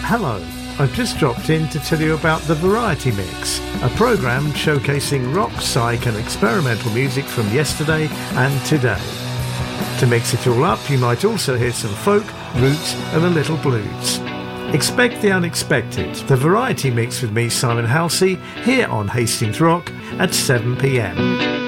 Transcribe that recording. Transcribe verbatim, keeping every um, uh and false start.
Hello, I've just dropped in to tell you about the Variety Mix, a programme showcasing rock, psych and experimental music from yesterday and today. To mix it all up, you might also hear some folk, roots and a little blues. Expect the unexpected. The Variety Mix with me, Simon Halsey, here on Hastings Rock at seven p m.